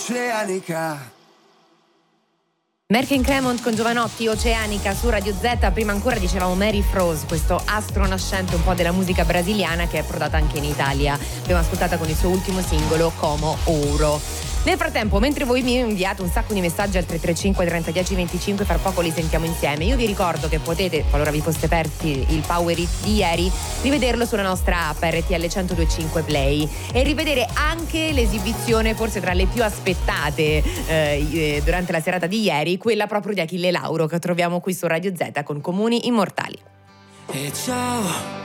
Oceanica. Merkin Cremont con Giovanotti, Oceanica su Radio Z. Prima ancora dicevamo Mary Froze, questo astro nascente un po' della musica brasiliana che è approdata anche in Italia. Abbiamo ascoltata con il suo ultimo singolo Como Ouro. Nel frattempo, mentre voi mi inviate un sacco di messaggi al 335 30 10 25, fra poco li sentiamo insieme. Io vi ricordo che potete, qualora vi foste persi il Power Hit di ieri, rivederlo sulla nostra app RTL 1025 Play e rivedere anche l'esibizione forse tra le più aspettate durante la serata di ieri, quella proprio di Achille Lauro che troviamo qui su Radio Z con Comuni Immortali. E ciao